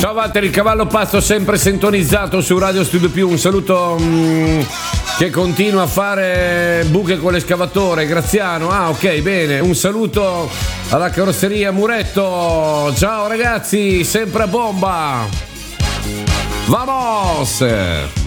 Ciao Walter, il cavallo pazzo sempre sintonizzato su Radio Studio Più. Un saluto che continua a fare buche con l'escavatore. Graziano, ok, bene. Un saluto alla carrozzeria Muretto. Ciao ragazzi, sempre a bomba. Vamos!